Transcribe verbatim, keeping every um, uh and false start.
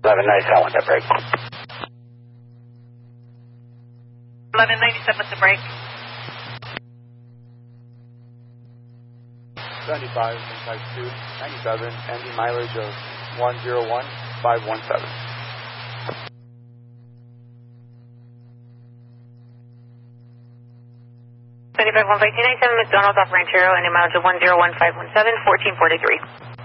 eleven ninety-seven with the brake. eleven ninety-seven with the brake. seventy-five, type two, ninety-seven, ending mileage of one zero one five one seven. seventy-five, one five two ninety-seven, McDonald's off Ranchero, ending mileage of one zero one five one seven, fourteen forty-three.